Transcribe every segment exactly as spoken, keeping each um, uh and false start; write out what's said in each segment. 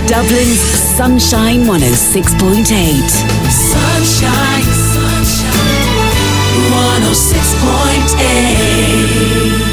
Dublin's Sunshine one oh six point eight. Sunshine, sunshine, one oh six point eight.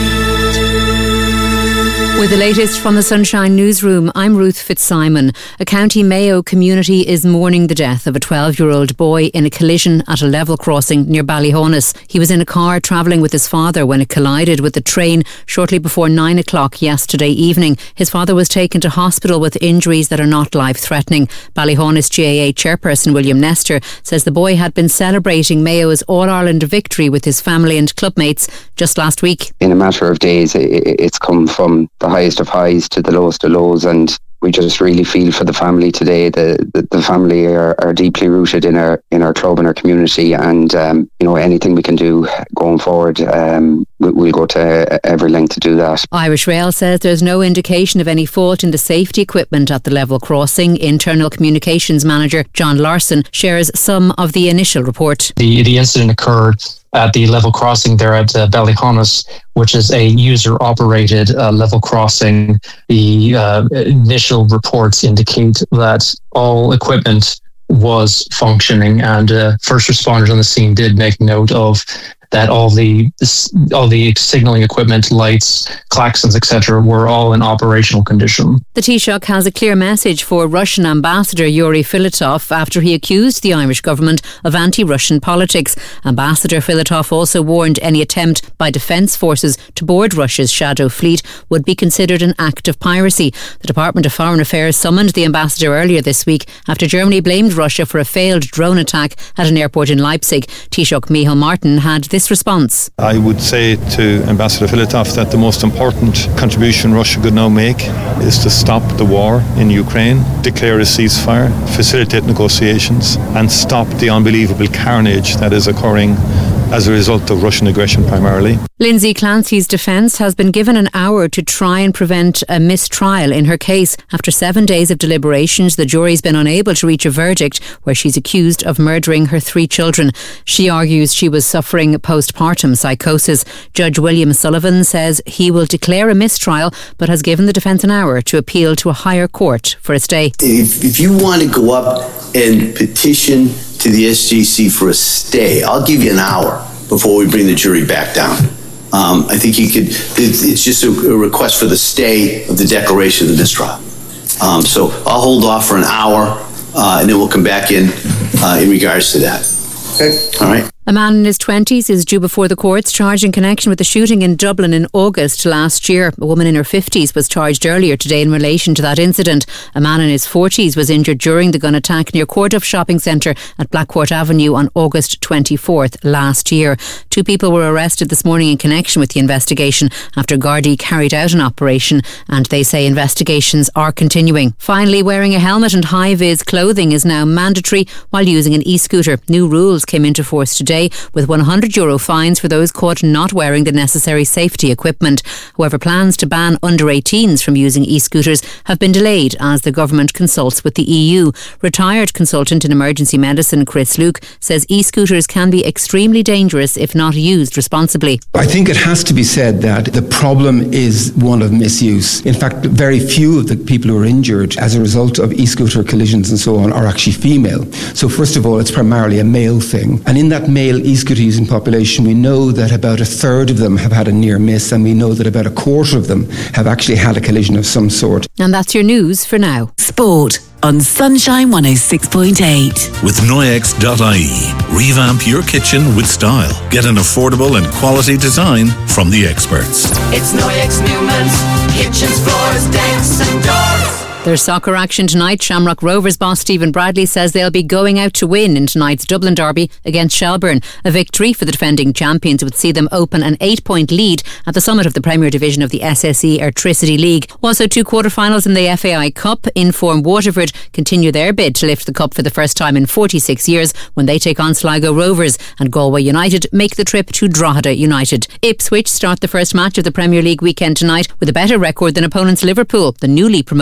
With the latest from the Sunshine Newsroom, I'm Ruth Fitzsimon. A County Mayo community is mourning the death of a twelve-year-old boy in a collision at a level crossing near Ballyhonus. He was in a car travelling with his father when it collided with the train shortly before nine o'clock yesterday evening. His father was taken to hospital with injuries that are not life-threatening. Ballyhonus G A A chairperson William Nestor says the boy had been celebrating Mayo's All-Ireland victory with his family and clubmates just last week. In a matter of days, it's come from the highest of highs to the lowest of lows, and we just really feel for the family today. The the, the family are, are deeply rooted in our in our club and our community, and um, you know, anything we can do going forward, um, we, we'll go to every length to do that. Irish Rail says there's no indication of any fault in the safety equipment at the level crossing. Internal Communications Manager John Larson shares some of the initial report. The the incident occurred at the level crossing there at uh, Ballyhonus, which is a user-operated uh, level crossing. The uh, initial reports indicate that all equipment was functioning, and uh, first responders on the scene did make note of that all the all the signalling equipment, lights, klaxons, et cetera, were all in operational condition. The Taoiseach has a clear message for Russian Ambassador Yuri Filatov after he accused the Irish government of anti-Russian politics. Ambassador Filatov also warned any attempt by defence forces to board Russia's shadow fleet would be considered an act of piracy. The Department of Foreign Affairs summoned the ambassador earlier this week after Germany blamed Russia for a failed drone attack at an airport in Leipzig. Taoiseach Micheál Martin had this response. I would say to Ambassador Filatov that the most important contribution Russia could now make is to stop the war in Ukraine, declare a ceasefire, facilitate negotiations, and stop the unbelievable carnage that is occurring as a result of Russian aggression primarily. Lindsay Clancy's defence has been given an hour to try and prevent a mistrial in her case. After seven days of deliberations, the jury's been unable to reach a verdict where she's accused of murdering her three children. She argues she was suffering postpartum psychosis. Judge William Sullivan says he will declare a mistrial, but has given the defence an hour to appeal to a higher court for a stay. If, if you want to go up and petition to the S J C for a stay, I'll give you an hour before we bring the jury back down. Um, I think you could, it's, it's just a, a request for the stay of the declaration of the mistrial. Um, so I'll hold off for an hour uh, and then we'll come back in uh, in regards to that. Okay. All right. A man in his twenties is due before the courts charged in connection with the shooting in Dublin in August last year. A woman in her fifties was charged earlier today in relation to that incident. A man in his forties was injured during the gun attack near Corduff Shopping Centre at Blackcourt Avenue on August twenty-fourth last year. Two people were arrested this morning in connection with the investigation after Gardaí carried out an operation, and they say investigations are continuing. Finally, wearing a helmet and high-vis clothing is now mandatory while using an e-scooter. New rules came into force today, with one hundred euro fines for those caught not wearing the necessary safety equipment. However, plans to ban under eighteens from using e-scooters have been delayed as the government consults with the E U. Retired consultant in emergency medicine Chris Luke says e-scooters can be extremely dangerous if not used responsibly. I think it has to be said that the problem is one of misuse. In fact, very few of the people who are injured as a result of e-scooter collisions and so on are actually female. So first of all, it's primarily a male thing. And in that male e-scooter using population, we know that about a third of them have had a near miss, and we know that about a quarter of them have actually had a collision of some sort. And that's your news for now. Sport on Sunshine one oh six point eight. With Noyex dot I E, revamp your kitchen with style. Get an affordable and quality design from the experts. It's Noyex Newman's kitchens, floors, decks and doors. There's soccer action tonight. Shamrock Rovers boss Stephen Bradley says they'll be going out to win in tonight's Dublin derby against Shelbourne. A victory for the defending champions would see them open an eight-point lead at the summit of the Premier Division of the S S E Airtricity League. Also, two quarter-finals in the F A I Cup. In-form Waterford continue their bid to lift the cup for the first time in forty-six years when they take on Sligo Rovers, and Galway United make the trip to Drogheda United. Ipswich start the first match of the Premier League weekend tonight with a better record than opponents Liverpool, the newly promoted side.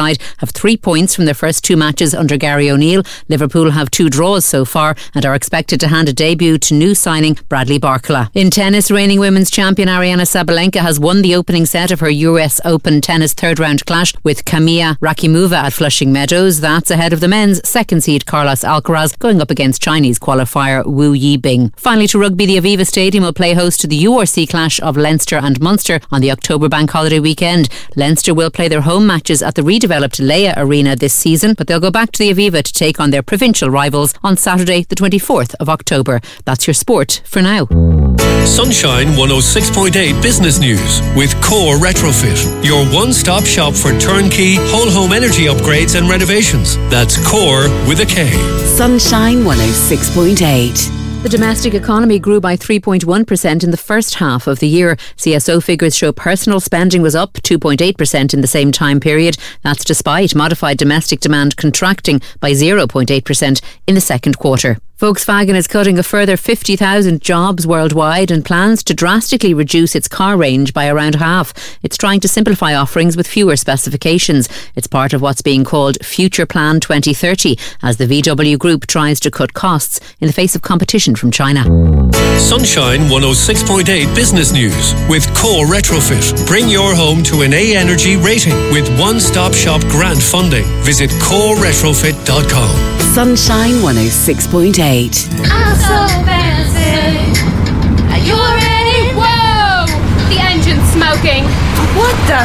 side have three points from their first two matches under Gary O'Neill. Liverpool have two draws so far and are expected to hand a debut to new signing Bradley Barcola. In tennis, reigning women's champion Ariana Sabalenka has won the opening set of her U S Open tennis third round clash with Kamia Rakimova at Flushing Meadows. That's ahead of the men's second seed Carlos Alcaraz going up against Chinese qualifier Wu Yibing. Finally, to rugby, the Aviva Stadium will play host to the U R C clash of Leinster and Munster on the October bank holiday weekend. Leinster will play their home matches at the redeveloped Leia Arena this season, but they'll go back to the Aviva to take on their provincial rivals on Saturday the twenty-fourth of October. That's your sport for now. Sunshine one oh six point eight Business News with Core Retrofit, your one-stop shop for turnkey whole home energy upgrades and renovations. That's Core with a K. Sunshine one oh six point eight. The domestic economy grew by three point one percent in the first half of the year. C S O figures show personal spending was up two point eight percent in the same time period. That's despite modified domestic demand contracting by zero point eight percent in the second quarter. Volkswagen is cutting a further fifty thousand jobs worldwide and plans to drastically reduce its car range by around half. It's trying to simplify offerings with fewer specifications. It's part of what's being called Future Plan twenty thirty as the V W Group tries to cut costs in the face of competition from China. Sunshine one oh six point eight Business News with Core Retrofit. Bring your home to an A Energy rating with one-stop shop grant funding. Visit core retrofit dot com. Sunshine one oh six point eight. I'm so fancy. Are you ready? Whoa! The engine's smoking. What the?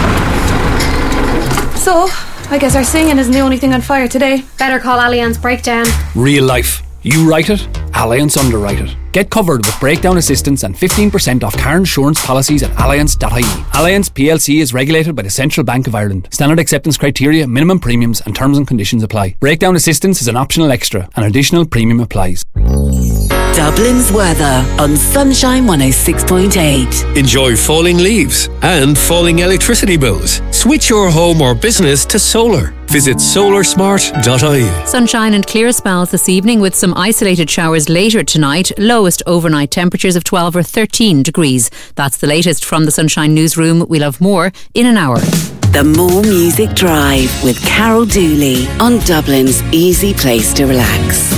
So, I guess our singing isn't the only thing on fire today. Better call Allianz Breakdown. Real life. You write it, Allianz underwrite it. Get covered with breakdown assistance and fifteen percent off car insurance policies at allianz dot I E. Allianz P L C is regulated by the Central Bank of Ireland. Standard acceptance criteria, minimum premiums and terms and conditions apply. Breakdown assistance is an optional extra. An additional premium applies. Dublin's weather on Sunshine one oh six point eight. Enjoy falling leaves and falling electricity bills. Switch your home or business to solar. Visit solar smart dot I E. Sunshine and clear spells this evening with some isolated showers later tonight. Lowest overnight temperatures of twelve or thirteen degrees. That's the latest from the Sunshine Newsroom. We'll have more in an hour. The More Music Drive with Carol Dooley on Dublin's easy place to relax.